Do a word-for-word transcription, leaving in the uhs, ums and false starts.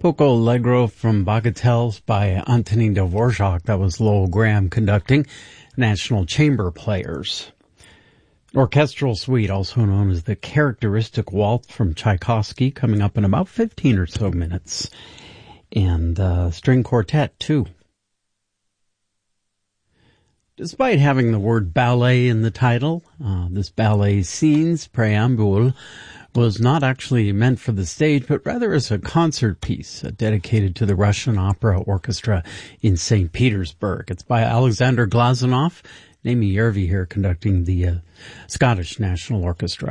Poco Allegro from Bagatelles by Antonin Dvorak. That was Lowell Graham conducting. National Chamber Players. Orchestral Suite, also known as the Characteristic Waltz from Tchaikovsky, coming up in about fifteen or so minutes. And uh, String Quartet, too. Despite having the word ballet in the title, uh, this ballet scenes preambule was not actually meant for the stage, but rather as a concert piece uh, dedicated to the Russian Opera Orchestra in Saint Petersburg. It's by Alexander Glazunov. Naomi Yervi here conducting the uh, Scottish National Orchestra.